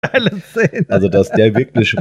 Also, dass der wirklich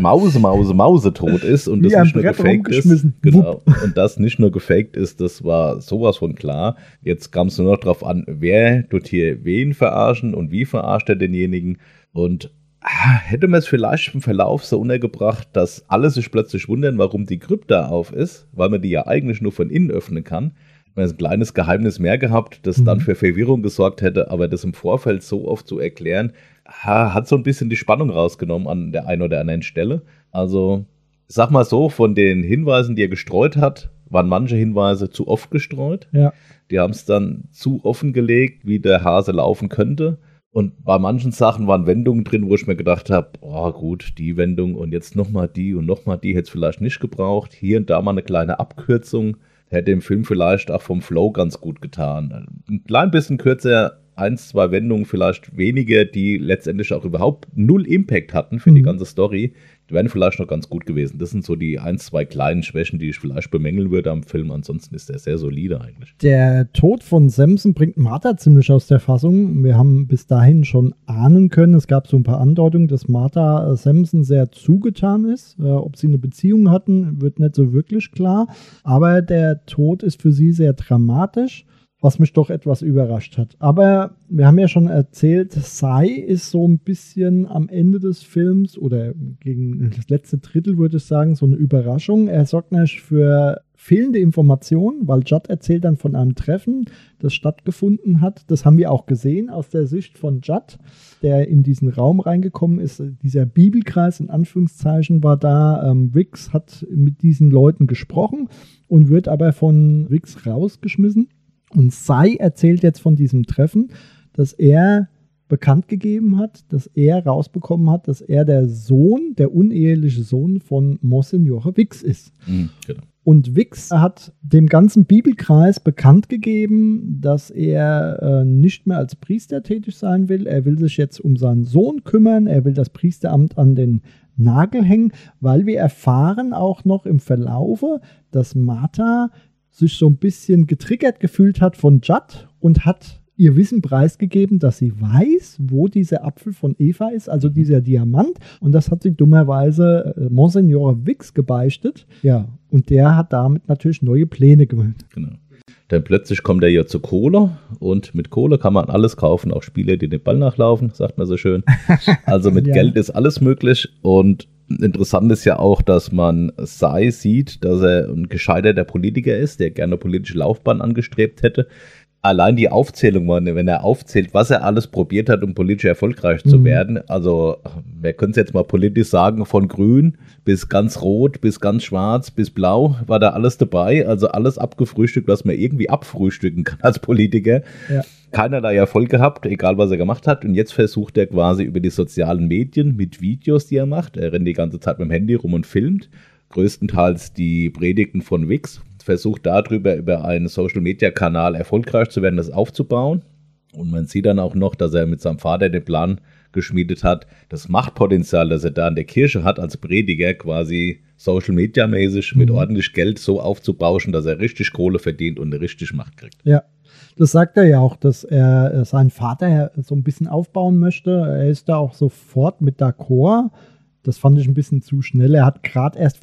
mausetot ist und wie das nicht nur gefaked ist. Genau. Und das nicht nur gefaked ist, das war sowas von klar. Jetzt kam es nur noch drauf an, wer tut hier wen verarschen und wie verarscht er denjenigen. Und hätte man es vielleicht im Verlauf so untergebracht, dass alle sich plötzlich wundern, warum die Krypta auf ist, weil man die ja eigentlich nur von innen öffnen kann. Man ein kleines Geheimnis mehr gehabt, das dann für Verwirrung gesorgt hätte, aber das im Vorfeld so oft zu erklären, hat so ein bisschen die Spannung rausgenommen an der einen oder anderen Stelle. Also, ich sag mal so, von den Hinweisen, die er gestreut hat, waren manche Hinweise zu oft gestreut. Ja. Die haben es dann zu offengelegt, wie der Hase laufen könnte. Und bei manchen Sachen waren Wendungen drin, wo ich mir gedacht habe, oh gut, die Wendung und jetzt nochmal die und nochmal die hätte es vielleicht nicht gebraucht. Hier und da mal eine kleine Abkürzung hätte dem Film vielleicht auch vom Flow ganz gut getan. Ein klein bisschen kürzer, 1, 2 Wendungen, vielleicht weniger, die letztendlich auch überhaupt null Impact hatten für die ganze Story, die wären vielleicht noch ganz gut gewesen. Das sind so die 1, 2 kleinen Schwächen, die ich vielleicht bemängeln würde am Film. Ansonsten ist der sehr solide eigentlich. Der Tod von Samson bringt Martha ziemlich aus der Fassung. Wir haben bis dahin schon ahnen können, es gab so ein paar Andeutungen, dass Martha Samson sehr zugetan ist. Ob sie eine Beziehung hatten, wird nicht so wirklich klar. Aber der Tod ist für sie sehr dramatisch, was mich doch etwas überrascht hat. Aber wir haben ja schon erzählt, Sai ist so ein bisschen am Ende des Films oder gegen das letzte Drittel, würde ich sagen, so eine Überraschung. Er sorgt nämlich für fehlende Informationen, weil Judd erzählt dann von einem Treffen, das stattgefunden hat. Das haben wir auch gesehen aus der Sicht von Judd, der in diesen Raum reingekommen ist. Dieser Bibelkreis in Anführungszeichen war da. Wicks hat mit diesen Leuten gesprochen und wird aber von Wicks rausgeschmissen. Und Sai erzählt jetzt von diesem Treffen, dass er bekannt gegeben hat, dass er rausbekommen hat, dass er der Sohn, der uneheliche Sohn von Monsignore Wicks ist. Genau. Und Wicks hat dem ganzen Bibelkreis bekannt gegeben, dass er nicht mehr als Priester tätig sein will. Er will sich jetzt um seinen Sohn kümmern. Er will das Priesteramt an den Nagel hängen, weil wir erfahren auch noch im Verlaufe, dass Martha sich so ein bisschen getriggert gefühlt hat von Judd und hat ihr Wissen preisgegeben, dass sie weiß, wo dieser Apfel von Eva ist, also dieser Diamant. Und das hat sie dummerweise Monsignore Wicks gebeichtet. Ja, und der hat damit natürlich neue Pläne gemacht. Genau. Dann plötzlich kommt er ja zu Kohle und mit Kohle kann man alles kaufen, auch Spieler, die den Ball nachlaufen, sagt man so schön. Also mit Geld ist alles möglich und interessant ist ja auch, dass man Sai sieht, dass er ein gescheiterter Politiker ist, der gerne politische Laufbahn angestrebt hätte. Allein die Aufzählung, wenn er aufzählt, was er alles probiert hat, um politisch erfolgreich zu werden, also wir können es jetzt mal politisch sagen, von grün bis ganz rot, bis ganz schwarz, bis blau, war da alles dabei, also alles abgefrühstückt, was man irgendwie abfrühstücken kann als Politiker. Ja. Keinerlei Erfolg gehabt, egal was er gemacht hat. Und jetzt versucht er quasi über die sozialen Medien mit Videos, die er macht. Er rennt die ganze Zeit mit dem Handy rum und filmt. Größtenteils die Predigten von Wicks. Versucht darüber über einen Social-Media-Kanal erfolgreich zu werden, das aufzubauen. Und man sieht dann auch noch, dass er mit seinem Vater den Plan geschmiedet hat, das Machtpotenzial, das er da in der Kirche hat als Prediger, quasi Social-Media-mäßig mit ordentlich Geld so aufzubauschen, dass er richtig Kohle verdient und richtig Macht kriegt. Ja. Das sagt er ja auch, dass er seinen Vater so ein bisschen aufbauen möchte. Er ist da auch sofort mit d'accord. Das fand ich ein bisschen zu schnell. Er hat gerade erst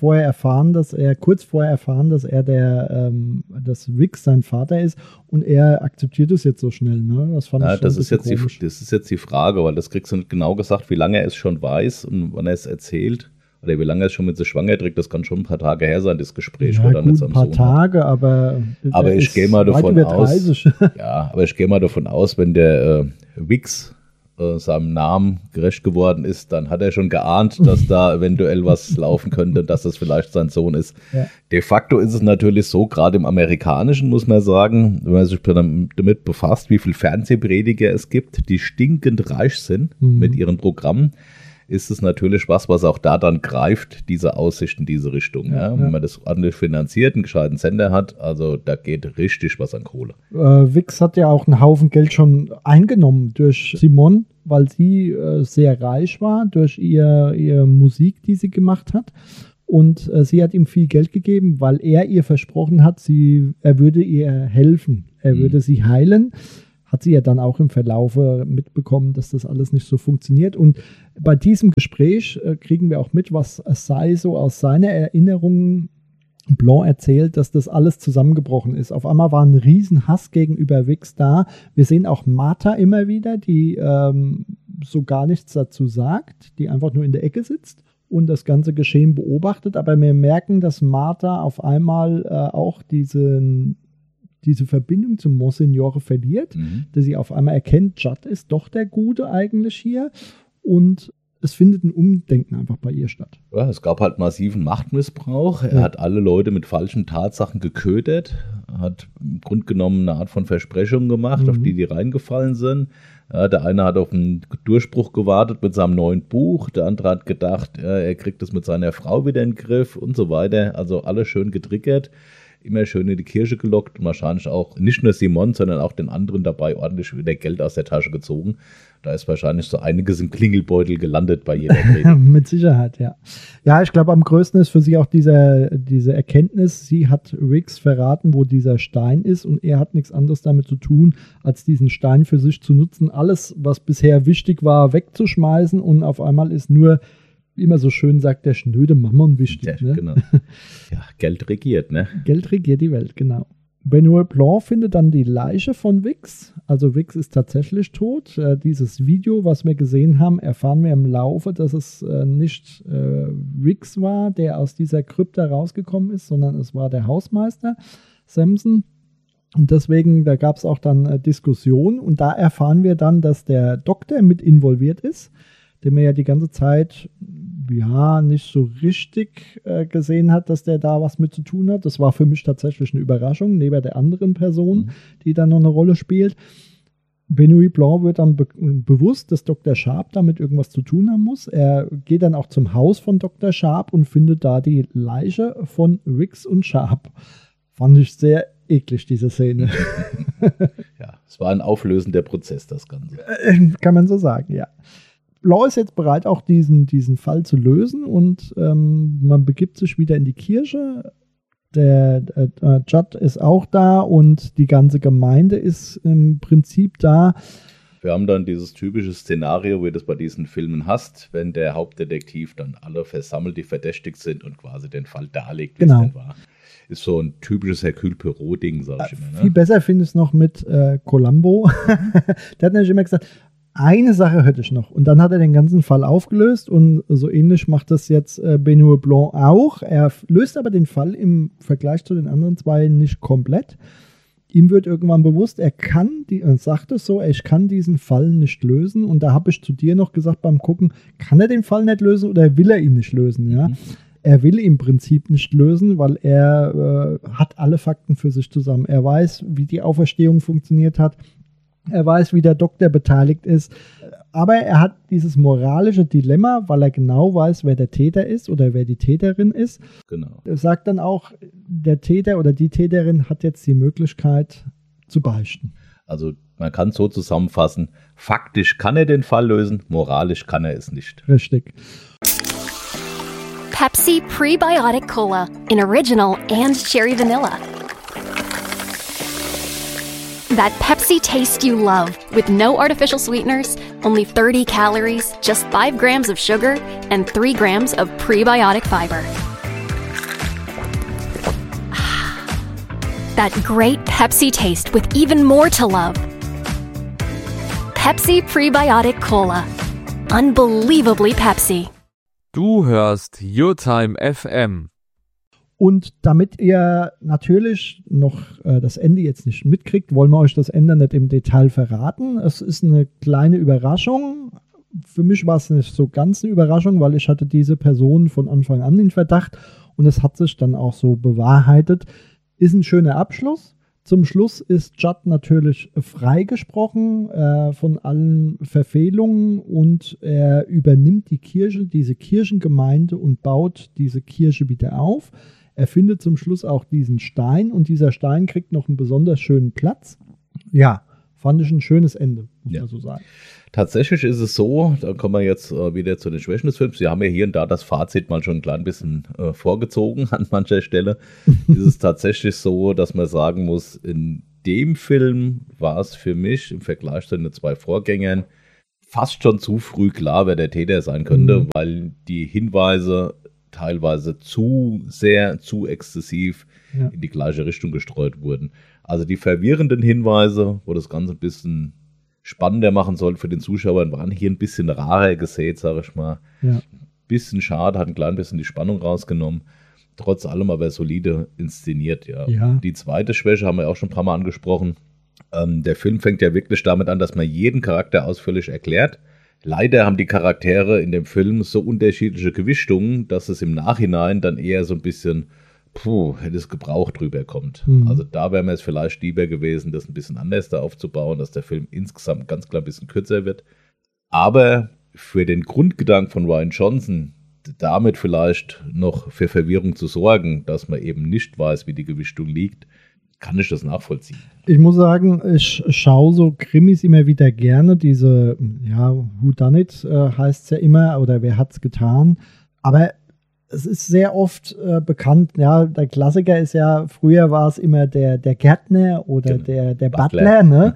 kurz vorher erfahren, dass dass Wicks sein Vater ist und er akzeptiert es jetzt so schnell. Ne? Das fand ich schon das ist jetzt die Frage, weil das kriegst du nicht genau gesagt, wie lange er es schon weiß und wann er es erzählt. Oder wie lange er es schon mit sich schwanger trägt, das kann schon ein paar Tage her sein, das Gespräch. Ja, gut, ein paar Tage, aber ich gehe mal davon aus, aber ich gehe mal davon aus, wenn der Wicks seinem Namen gerecht geworden ist, dann hat er schon geahnt, dass da eventuell was laufen könnte, dass das vielleicht sein Sohn ist. Ja. De facto ist es natürlich so, gerade im Amerikanischen muss man sagen, wenn man sich damit befasst, wie viele Fernsehprediger es gibt, die stinkend reich sind mit ihren Programmen, ist es natürlich was auch da dann greift, diese Aussicht in diese Richtung. Ja. Wenn man das ordentlich finanziert, einen gescheiten Sender hat, also da geht richtig was an Kohle. Wicks hat ja auch einen Haufen Geld schon eingenommen durch Simone, weil sie sehr reich war, durch ihre Musik, die sie gemacht hat. Und sie hat ihm viel Geld gegeben, weil er ihr versprochen hat, er würde ihr helfen, er würde sie heilen. hat sie ja dann auch im Verlaufe mitbekommen, dass das alles nicht so funktioniert. Und bei diesem Gespräch kriegen wir auch mit, was Sai so aus seiner Erinnerung Blanc erzählt, dass das alles zusammengebrochen ist. Auf einmal war ein Riesenhass gegenüber Wix da. Wir sehen auch Martha immer wieder, die so gar nichts dazu sagt, die einfach nur in der Ecke sitzt und das ganze Geschehen beobachtet. Aber wir merken, dass Martha auf einmal auch diese Verbindung zum Monsignore verliert, dass sie auf einmal erkennt, Judd ist doch der Gute eigentlich hier, und es findet ein Umdenken einfach bei ihr statt. Ja, es gab halt massiven Machtmissbrauch. Er hat alle Leute mit falschen Tatsachen geködert, hat im Grunde genommen eine Art von Versprechung gemacht, auf die reingefallen sind. Ja, der eine hat auf einen Durchbruch gewartet mit seinem neuen Buch, der andere hat gedacht, er kriegt es mit seiner Frau wieder in den Griff und so weiter. Also alles schön getriggert, immer schön in die Kirche gelockt und wahrscheinlich auch nicht nur Simon, sondern auch den anderen dabei ordentlich wieder Geld aus der Tasche gezogen. Da ist wahrscheinlich so einiges im Klingelbeutel gelandet bei jeder Predigt. Mit Sicherheit, ja. Ja, ich glaube, am größten ist für sie auch diese Erkenntnis, sie hat Wix verraten, wo dieser Stein ist, und er hat nichts anderes damit zu tun, als diesen Stein für sich zu nutzen, alles, was bisher wichtig war, wegzuschmeißen, und auf einmal ist nur, wie immer so schön sagt, der schnöde Mammon wichtig. Ja, ne? Genau. Ja, Geld regiert, ne? Geld regiert die Welt, genau. Benoit Blanc findet dann die Leiche von Wix. Also Wix ist tatsächlich tot. Dieses Video, was wir gesehen haben, erfahren wir im Laufe, dass es nicht Wix war, der aus dieser Krypta rausgekommen ist, sondern es war der Hausmeister Samson. Und deswegen, da gab es auch dann Diskussionen. Und da erfahren wir dann, dass der Doktor mit involviert ist, den man ja die ganze Zeit nicht so richtig gesehen hat, dass der da was mit zu tun hat. Das war für mich tatsächlich eine Überraschung, neben der anderen Person, die da noch eine Rolle spielt. Benoit Blanc wird dann bewusst, dass Dr. Sharp damit irgendwas zu tun haben muss. Er geht dann auch zum Haus von Dr. Sharp und findet da die Leiche von Wix und Sharp. Fand ich sehr eklig, diese Szene. Ja, es war ein auflösender Prozess, das Ganze. Kann man so sagen, ja. Blanc ist jetzt bereit, auch diesen Fall zu lösen, und man begibt sich wieder in die Kirche. Der Judd ist auch da und die ganze Gemeinde ist im Prinzip da. Wir haben dann dieses typische Szenario, wie du es bei diesen Filmen hast, wenn der Hauptdetektiv dann alle versammelt, die verdächtig sind, und quasi den Fall darlegt, wie es denn war. Ist so ein typisches Hercule Poirot-Ding, sag ich immer. Ne? Viel besser finde ich es noch mit Columbo. Der hat nämlich immer gesagt, eine Sache hätte ich noch. Und dann hat er den ganzen Fall aufgelöst, und so ähnlich macht das jetzt Benoit Blanc auch. Er löst aber den Fall im Vergleich zu den anderen zwei nicht komplett. Ihm wird irgendwann bewusst, er sagt es so, ich kann diesen Fall nicht lösen. Und da habe ich zu dir noch gesagt beim Gucken, kann er den Fall nicht lösen oder will er ihn nicht lösen? Ja? Er will im Prinzip nicht lösen, weil er hat alle Fakten für sich zusammen. Er weiß, wie die Auferstehung funktioniert hat. Er weiß, wie der Doktor beteiligt ist. Aber er hat dieses moralische Dilemma, weil er genau weiß, wer der Täter ist oder wer die Täterin ist. Genau. Er sagt dann auch, der Täter oder die Täterin hat jetzt die Möglichkeit zu beichten. Also man kann es so zusammenfassen, faktisch kann er den Fall lösen, moralisch kann er es nicht. Richtig. Pepsi Prebiotic Cola in Original and Cherry Vanilla. That Pepsi taste you love, with no artificial sweeteners, only 30 calories, just 5 grams of sugar, and 3 grams of prebiotic fiber. That great Pepsi taste with even more to love. Pepsi Prebiotic Cola. Unbelievably Pepsi. Du hörst Your Time FM. Und damit ihr natürlich noch das Ende jetzt nicht mitkriegt, wollen wir euch das Ende nicht im Detail verraten. Es ist eine kleine Überraschung. Für mich war es nicht so ganz eine Überraschung, weil ich hatte diese Person von Anfang an in Verdacht, und es hat sich dann auch so bewahrheitet. Ist ein schöner Abschluss. Zum Schluss ist Judd natürlich freigesprochen von allen Verfehlungen, und er übernimmt die Kirche, diese Kirchengemeinde, und baut diese Kirche wieder auf. Er findet zum Schluss auch diesen Stein, und dieser Stein kriegt noch einen besonders schönen Platz. Ja, fand ich ein schönes Ende, muss man so sagen. Tatsächlich ist es so, da kommen wir jetzt wieder zu den Schwächen des Films. Wir haben ja hier und da das Fazit mal schon ein klein bisschen vorgezogen an mancher Stelle. Ist es tatsächlich so, dass man sagen muss, in dem Film war es für mich im Vergleich zu den 2 Vorgängern fast schon zu früh klar, wer der Täter sein könnte, weil die Hinweise teilweise zu exzessiv in die gleiche Richtung gestreut wurden. Also die verwirrenden Hinweise, wo das Ganze ein bisschen spannender machen soll für den Zuschauer, waren hier ein bisschen rarer gesät, sage ich mal. Ja. Bisschen schade, hat ein klein bisschen die Spannung rausgenommen. Trotz allem aber solide inszeniert, ja. Die zweite Schwäche haben wir auch schon ein paar Mal angesprochen. Der Film fängt ja wirklich damit an, dass man jeden Charakter ausführlich erklärt. Leider haben die Charaktere in dem Film so unterschiedliche Gewichtungen, dass es im Nachhinein dann eher so ein bisschen, hätte es gebraucht drüber kommt. Also da wäre mir es vielleicht lieber gewesen, das ein bisschen anders da aufzubauen, dass der Film insgesamt ganz klar ein bisschen kürzer wird. Aber für den Grundgedanken von Rian Johnson, damit vielleicht noch für Verwirrung zu sorgen, dass man eben nicht weiß, wie die Gewichtung liegt, kann ich das nachvollziehen. Ich muss sagen, ich schaue so Krimis immer wieder gerne. Diese, Who Done It heißt es ja immer, oder wer hat's getan. Aber es ist sehr oft bekannt, der Klassiker ist ja, früher war es immer der Gärtner oder der Butler, ne?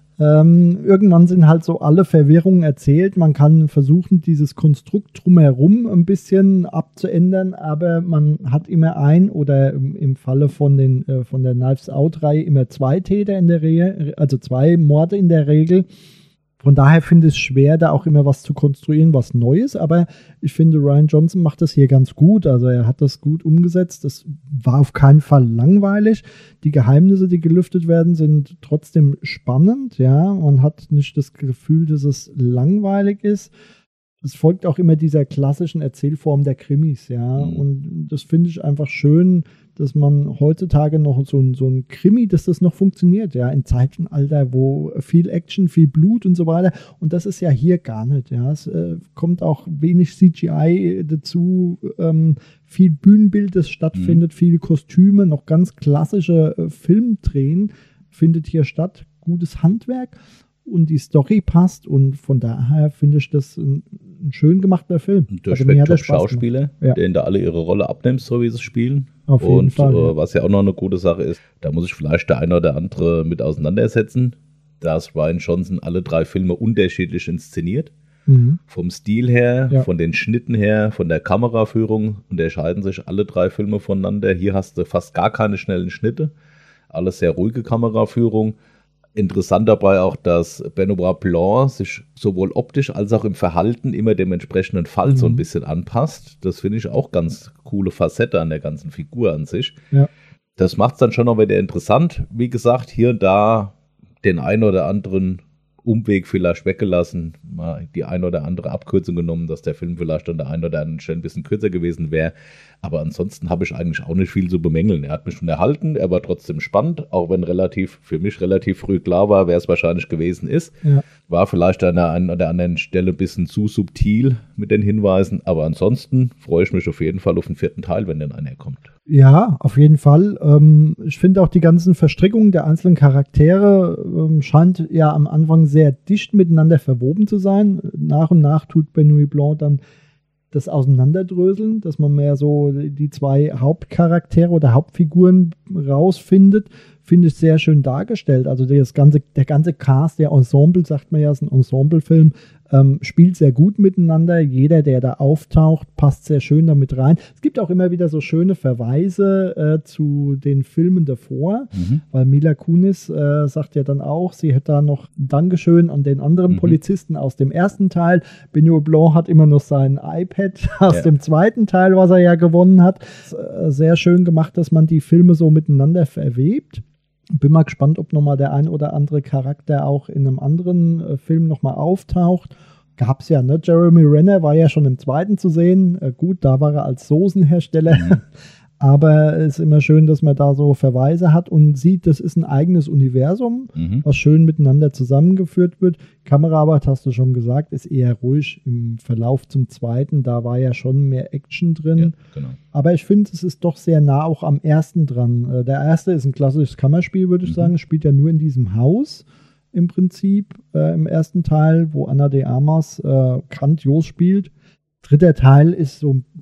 Irgendwann sind halt so alle Verwirrungen erzählt. Man kann versuchen, dieses Konstrukt drumherum ein bisschen abzuändern, aber man hat immer oder im Falle von der Knives Out-Reihe immer 2 Täter in der Regel, also 2 Morde in der Regel. Von daher finde ich es schwer, da auch immer was zu konstruieren, was Neues, aber ich finde, Rian Johnson macht das hier ganz gut, also er hat das gut umgesetzt, das war auf keinen Fall langweilig, die Geheimnisse, die gelüftet werden, sind trotzdem spannend, man hat nicht das Gefühl, dass es langweilig ist. Es folgt auch immer dieser klassischen Erzählform der Krimis, und das finde ich einfach schön, dass man heutzutage noch so ein Krimi, dass das noch funktioniert, im Zeitalter, wo viel Action, viel Blut und so weiter, und das ist ja hier gar nicht, es kommt auch wenig CGI dazu, viel Bühnenbild, das stattfindet, viele Kostüme, noch ganz klassische Filmdrehen findet hier statt, gutes Handwerk. Und die Story passt, und von daher finde ich das ein schön gemachter Film. Durchweg Top-Schauspieler, denen da alle ihre Rolle abnehmen, so wie sie spielen. Auf jeden Fall. Und was ja auch noch eine gute Sache ist, da muss ich vielleicht der eine oder andere mit auseinandersetzen, dass Rian Johnson alle 3 Filme unterschiedlich inszeniert. Vom Stil her, von den Schnitten her, von der Kameraführung unterscheiden sich alle 3 Filme voneinander. Hier hast du fast gar keine schnellen Schnitte, alles sehr ruhige Kameraführung. Interessant dabei auch, dass Benoit Blanc sich sowohl optisch als auch im Verhalten immer dem entsprechenden Fall so ein bisschen anpasst. Das finde ich auch ganz coole Facette an der ganzen Figur an sich. Ja. Das macht es dann schon noch wieder interessant. Wie gesagt, hier und da den einen oder anderen Umweg vielleicht weggelassen, mal die ein oder andere Abkürzung genommen, dass der Film vielleicht an der einen oder anderen Stelle ein bisschen kürzer gewesen wäre. Aber ansonsten habe ich eigentlich auch nicht viel zu bemängeln. Er hat mich schon erhalten, er war trotzdem spannend, auch wenn für mich relativ früh klar war, wer es wahrscheinlich gewesen ist. Ja. War vielleicht an der einen oder anderen Stelle ein bisschen zu subtil mit den Hinweisen, aber ansonsten freue ich mich auf jeden Fall auf den 4. Teil, wenn denn einer kommt. Ja, auf jeden Fall. Ich finde auch die ganzen Verstrickungen der einzelnen Charaktere scheint ja am Anfang sehr dicht miteinander verwoben zu sein. Nach und nach tut Benoit Blanc dann das Auseinanderdröseln, dass man mehr so die 2 Hauptcharaktere oder Hauptfiguren rausfindet, finde ich sehr schön dargestellt. Also der ganze Cast, der Ensemble, sagt man ja, ist ein Ensemblefilm, spielt sehr gut miteinander. Jeder, der da auftaucht, passt sehr schön damit rein. Es gibt auch immer wieder so schöne Verweise zu den Filmen davor, weil Mila Kunis sagt ja dann auch, sie hätte da noch ein Dankeschön an den anderen Polizisten aus dem ersten Teil. Benoit Blanc hat immer noch sein iPad aus dem zweiten Teil, was er ja gewonnen hat. Sehr schön gemacht, dass man die Filme so miteinander verwebt. Bin mal gespannt, ob nochmal der ein oder andere Charakter auch in einem anderen Film nochmal auftaucht. Gab's ja, ne? Jeremy Renner war ja schon im 2. zu sehen. Gut, da war er als Soßenhersteller. Aber es ist immer schön, dass man da so Verweise hat und sieht, das ist ein eigenes Universum, was schön miteinander zusammengeführt wird. Kameraarbeit, hast du schon gesagt, ist eher ruhig im Verlauf zum 2. Da war ja schon mehr Action drin. Ja, genau. Aber ich finde, es ist doch sehr nah auch am 1. dran. Der 1. ist ein klassisches Kammerspiel, würde ich sagen. Es spielt ja nur in diesem Haus im Prinzip im 1. Teil, wo Ana de Armas grandios spielt. 3. Teil ist so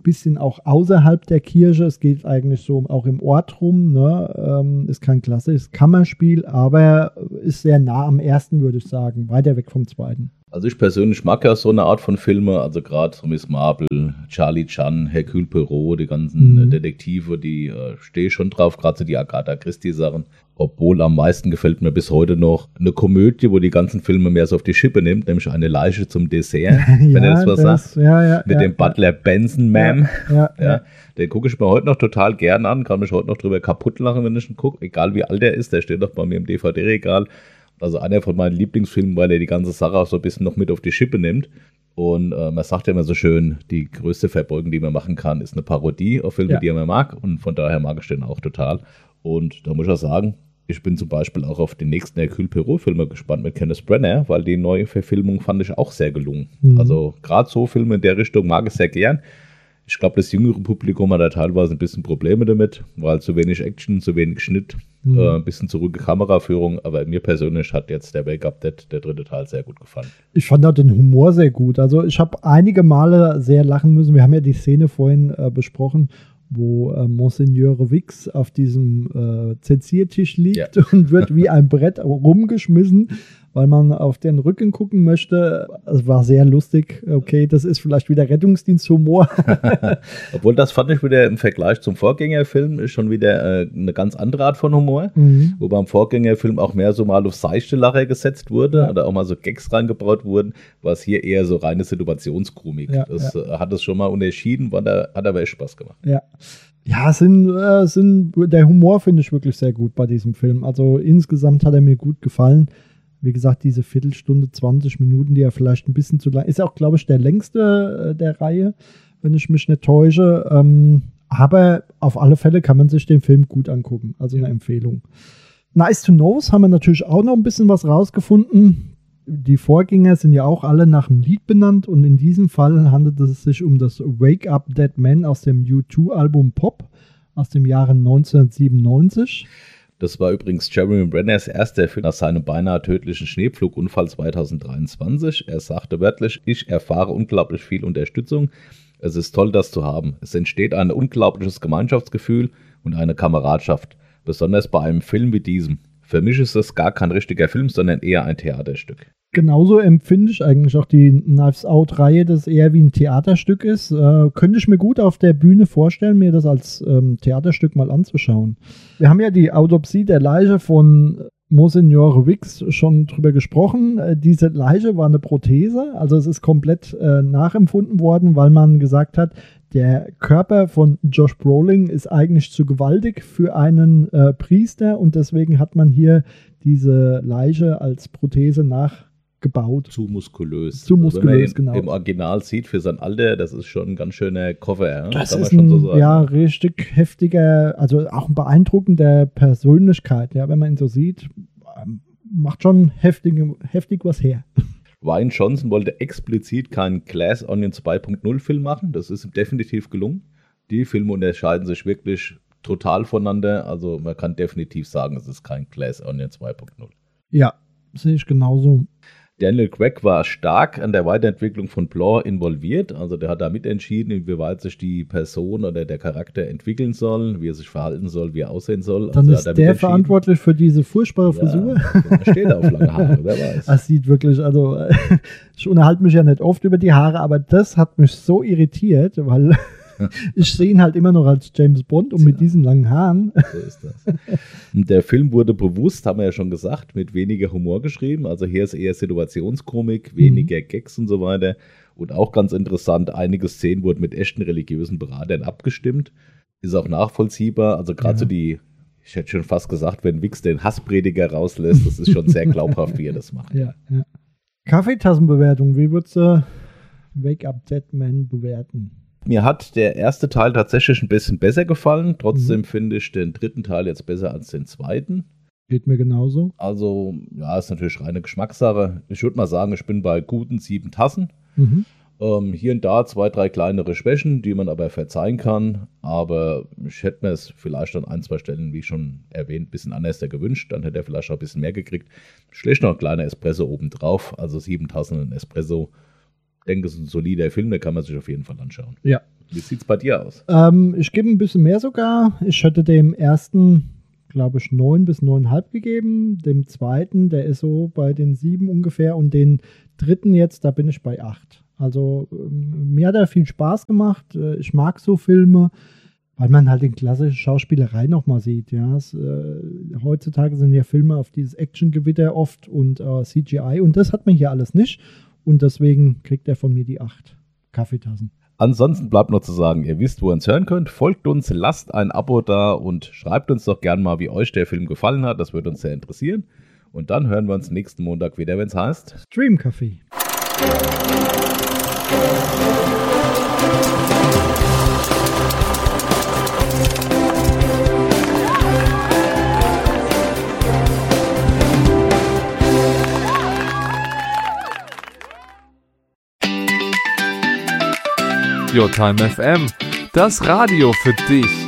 bisschen auch außerhalb der Kirche. Es geht eigentlich so auch im Ort rum. Ne? Ist kein klassisches Kammerspiel, aber ist sehr nah am ersten, würde ich sagen. Weiter weg vom zweiten. Also ich persönlich mag ja so eine Art von Filme, also gerade Miss Marple, Charlie Chan, Hercule Poirot, die ganzen Detektive, die stehe ich schon drauf, gerade so die Agatha Christie-Sachen. Obwohl am meisten gefällt mir bis heute noch eine Komödie, wo die ganzen Filme mehr so auf die Schippe nimmt, nämlich Eine Leiche zum Dessert, wenn ihr das was sagt. Ja, mit dem Butler Benson, Ma'am. Ja. Den gucke ich mir heute noch total gern an, kann mich heute noch drüber kaputt lachen, wenn ich ihn gucke, egal wie alt er ist, der steht doch bei mir im DVD-Regal. Also einer von meinen Lieblingsfilmen, weil er die ganze Sache auch so ein bisschen noch mit auf die Schippe nimmt. Und man sagt ja immer so schön, die größte Verbeugung, die man machen kann, ist eine Parodie auf Filme, die man mag. Und von daher mag ich den auch total. Und da muss ich auch sagen, ich bin zum Beispiel auch auf den nächsten Hercule Poirot-Filme gespannt mit Kenneth Branagh, weil die neue Verfilmung fand ich auch sehr gelungen. Also gerade so Filme in der Richtung mag ich sehr gern. Ich glaube, das jüngere Publikum hat da teilweise ein bisschen Probleme damit, weil zu wenig Action, zu wenig Schnitt, ein bisschen zu ruhige Kameraführung. Aber mir persönlich hat jetzt der Wake Up Dead, der dritte Teil, sehr gut gefallen. Ich fand auch den Humor sehr gut. Also ich habe einige Male sehr lachen müssen. Wir haben ja die Szene vorhin besprochen, wo Monsignore Wix auf diesem Zensiertisch liegt und wird wie ein Brett rumgeschmissen, weil man auf den Rücken gucken möchte. Es war sehr lustig. Okay, das ist vielleicht wieder Rettungsdiensthumor. Obwohl, das fand ich wieder im Vergleich zum Vorgängerfilm ist schon wieder eine ganz andere Art von Humor. Wo beim Vorgängerfilm auch mehr so mal auf seichte Lacher gesetzt wurde oder auch mal so Gags reingebaut wurden, war es hier eher so reine Situationskomik. Das hat es schon mal unterschieden, hat aber echt Spaß gemacht. Ja, der Humor finde ich wirklich sehr gut bei diesem Film. Also insgesamt hat er mir gut gefallen. Wie gesagt, diese Viertelstunde, 20 Minuten, die ja vielleicht ein bisschen zu lang ist, ja auch, glaube ich, der längste der Reihe, wenn ich mich nicht täusche. Aber auf alle Fälle kann man sich den Film gut angucken. Also eine Empfehlung. Nice to Knows haben wir natürlich auch noch ein bisschen was rausgefunden. Die Vorgänger sind ja auch alle nach einem Lied benannt und in diesem Fall handelt es sich um das Wake Up Dead Man aus dem U2-Album Pop aus dem Jahre 1997. Das war übrigens Jeremy Brenners erster Film nach seinem beinahe tödlichen Schneepflugunfall 2023. Er sagte wörtlich, ich erfahre unglaublich viel Unterstützung. Es ist toll, das zu haben. Es entsteht ein unglaubliches Gemeinschaftsgefühl und eine Kameradschaft, besonders bei einem Film wie diesem. Für mich ist es gar kein richtiger Film, sondern eher ein Theaterstück. Genauso empfinde ich eigentlich auch die Knives Out-Reihe, dass eher wie ein Theaterstück ist. Könnte ich mir gut auf der Bühne vorstellen, mir das als Theaterstück mal anzuschauen. Wir haben ja die Autopsie der Leiche von Monsignore Wix schon drüber gesprochen. Diese Leiche war eine Prothese, also es ist komplett nachempfunden worden, weil man gesagt hat, der Körper von Josh Brolin ist eigentlich zu gewaltig für einen Priester und deswegen hat man hier diese Leiche als Prothese nachgebaut. Zu muskulös. Zu muskulös, wenn man genau. Im Original sieht für sein Alter, das ist schon ein ganz schöner Koffer. Ja? Das ist ein so richtig heftiger, also auch ein beeindruckender Persönlichkeit. Ja, wenn man ihn so sieht, macht schon heftig was her. Rian Johnson wollte explizit keinen Glass Onion 2.0 Film machen. Das ist ihm definitiv gelungen. Die Filme unterscheiden sich wirklich total voneinander. Also man kann definitiv sagen, es ist kein Glass Onion 2.0. Ja, sehe ich genauso. Daniel Craig war stark an der Weiterentwicklung von Blore involviert. Also der hat da mitentschieden, inwieweit sich die Person oder der Charakter entwickeln soll, wie er sich verhalten soll, wie er aussehen soll. Dann ist der verantwortlich für diese furchtbare Frisur. Er steht auf lange Haare, wer weiß. Das sieht wirklich, also ich unterhalte mich ja nicht oft über die Haare, aber das hat mich so irritiert, weil ich sehe ihn halt immer noch als James Bond und mit diesen langen Haaren. So ist das. Und der Film wurde bewusst, haben wir ja schon gesagt, mit weniger Humor geschrieben. Also hier ist eher Situationskomik, weniger Gags und so weiter. Und auch ganz interessant, einige Szenen wurden mit echten religiösen Beratern abgestimmt. Ist auch nachvollziehbar. Also gerade so die, ich hätte schon fast gesagt, wenn Wix den Hassprediger rauslässt, das ist schon sehr glaubhaft, wie er das macht. Ja. Kaffeetassenbewertung, wie würdest du Wake Up Dead Man bewerten? Mir hat der erste Teil tatsächlich ein bisschen besser gefallen. Trotzdem finde ich den dritten Teil jetzt besser als den zweiten. Geht mir genauso. Also, ja, ist natürlich reine Geschmackssache. Ich würde mal sagen, ich bin bei guten 7 Tassen. Hier und da 2, 3 kleinere Schwächen, die man aber verzeihen kann. Aber ich hätte mir es vielleicht an 1, 2 Stellen, wie schon erwähnt, ein bisschen anders gewünscht. Dann hätte er vielleicht auch ein bisschen mehr gekriegt. Schlecht noch ein kleiner Espresso obendrauf. Also 7 Tassen in Espresso denke, es ist ein solider Film, den kann man sich auf jeden Fall anschauen. Ja. Wie sieht es bei dir aus? Ich gebe ein bisschen mehr sogar. Ich hätte dem ersten, glaube ich, 9 bis 9,5 gegeben. Dem zweiten, der ist so bei den 7 ungefähr. Und den dritten jetzt, da bin ich bei 8. Also mir hat er viel Spaß gemacht. Ich mag so Filme, weil man halt den klassischen Schauspielerei nochmal sieht. Ja. Heutzutage sind ja Filme auf dieses Actiongewitter oft und CGI. Und das hat man hier alles nicht. Und deswegen kriegt er von mir die 8 Kaffeetassen. Ansonsten bleibt noch zu sagen, ihr wisst, wo ihr uns hören könnt. Folgt uns, lasst ein Abo da und schreibt uns doch gern mal, wie euch der Film gefallen hat. Das würde uns sehr interessieren. Und dann hören wir uns nächsten Montag wieder, wenn es heißt Stream Café. Your Time FM, das Radio für dich.